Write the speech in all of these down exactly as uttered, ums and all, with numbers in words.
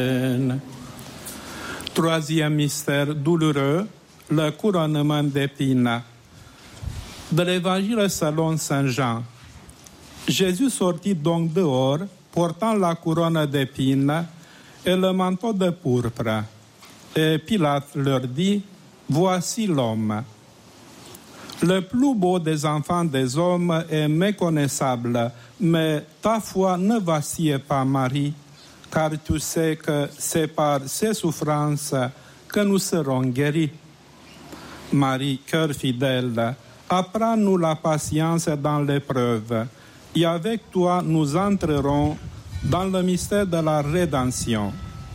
Troisième mystère douloureux, le couronnement d'épines. De l'évangile selon saint Jean. Jésus sortit donc dehors, portant la couronne d'épines et le manteau de pourpre. Et Pilate leur dit, « Voici l'homme. » Le plus beau des enfants des hommes est méconnaissable, mais ta foi ne vacille pas, Marie, car tu sais que c'est par ces souffrances que nous serons guéris. Marie, cœur fidèle, apprends-nous la patience dans l'épreuve, et avec toi nous entrerons dans le mystère de la rédemption.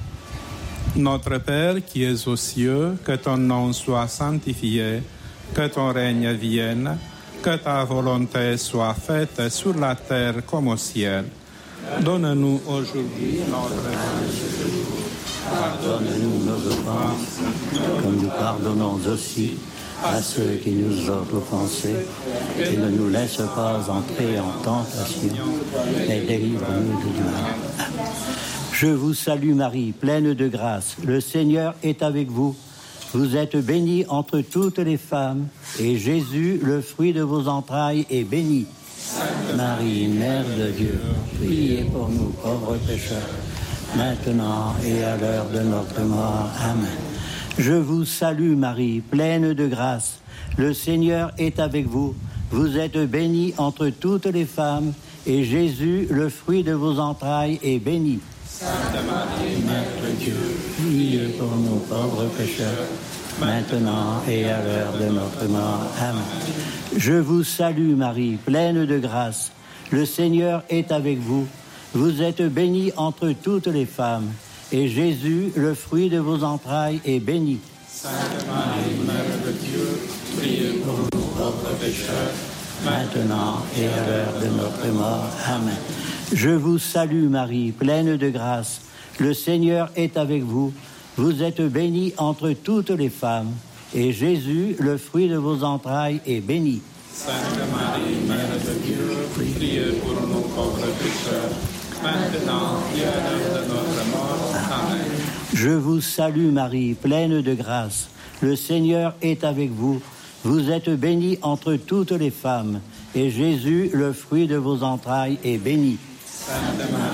Notre Père qui es aux cieux, que ton nom soit sanctifié, que ton règne vienne, que ta volonté soit faite sur la terre comme au ciel. Donne-nous aujourd'hui notre pain de ce jour. Pardonne-nous nos offenses, comme nous pardonnons aussi à ceux qui nous ont offensés, et ne nous laisse pas entrer en tentation, mais délivre-nous du mal. Je vous salue Marie, pleine de grâce, le Seigneur est avec vous. Vous êtes bénie entre toutes les femmes, et Jésus, le fruit de vos entrailles, est béni. Sainte Marie, Mère de Dieu, priez pour nous pauvres pécheurs, maintenant et à l'heure de notre mort. Amen. Je vous salue Marie, pleine de grâce, le Seigneur est avec vous. Vous êtes bénie entre toutes les femmes, et Jésus, le fruit de vos entrailles, est béni. Sainte Marie, Mère de Dieu, priez pour nous pauvres pécheurs, maintenant et à l'heure de notre mort. Amen. Je vous salue Marie, pleine de grâce, le Seigneur est avec vous. Vous êtes bénie entre toutes les femmes, et Jésus, le fruit de vos entrailles, est béni. Sainte Marie, Mère de Dieu, priez pour nous pauvres pécheurs, maintenant et à l'heure de notre mort. Amen. Je vous salue Marie, pleine de grâce, le Seigneur est avec vous. Vous êtes bénie entre toutes les femmes, et Jésus, le fruit de vos entrailles, est béni. Sainte Marie, Mère de Dieu, priez pour nous pauvres pécheurs, maintenant et à l'heure de notre mort. Amen. Je vous salue Marie, pleine de grâce, le Seigneur est avec vous. Vous êtes bénie entre toutes les femmes, et Jésus, le fruit de vos entrailles, est béni. Sainte